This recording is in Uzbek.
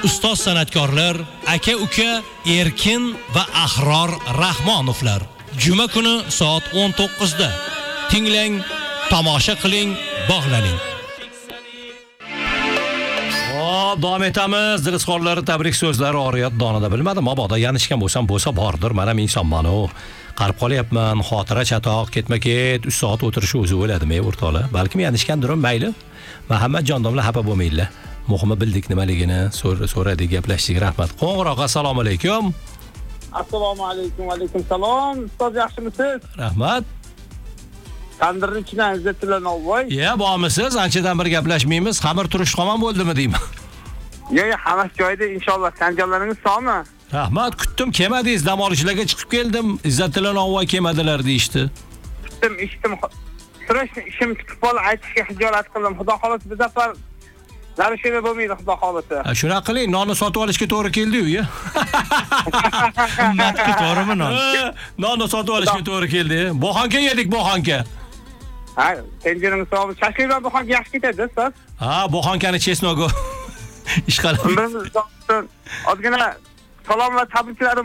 ustoz san'atkorlar, aka-uka Erkin va Ahror Rahmonovlar. Juma kuni soat 19 da. Tinglang, tomosha qiling, bog'laning. Davom etamiz. Dilizxonlar tabrik so'zlari oriyat donada bilmadim, mabodo yanishgan bo'lsa bordir. Men ham insonman-ku. Qarib qolyapman, xotira chatoq, ketma-ket 3 soat o'tirish o'zi o'ladimi, o'rtoqlar? Balkim yanishgandir, mayli. Muhammad jondomlar xafa bo'lmaylar. Muhimi bildik nimaligini, so'radik, gaplashdik. Rahmat. Qo'ng'iroq, assalomu alaykum. Assalomu alaykum, va alaykum salom. Ustoz yaxshimisiz? Rahmat. Tandirni ichidan Izzatilla Novvoy. Bormisiz? Anchadan bir gaplashmaymiz. Xamir turish qomon bo'ldimi deyman. Yo'q, hammasi joyida inshaalloh. Sanjonlaringiz sog'mi? Rahmat, kutdim, kelmadingiz. Dam olishlarga chiqib keldim. Izzatilla Novvoy kelmadilar deyishdi. Eshitdim. Surash ishim tutib qoldi, aytishga xijolat qildim. Xudo xolasi bir safar narishida bo'lmaydi, xudo xolasi. Shunaqa qiling, nonni sotib olishga to'g'ri keldi-yu. Qimmatga to'g'rimi non? Nonni sotib olishga to'g'ri keldi. Boxonka yedik, boxonka. Ha, tenjeringiz sog'ib, shashliklar boxonka yaxshi ketadi, ustoz. Ha, boxonkani chesnogo. Ishqalab. Ozgina salom va tabriklarim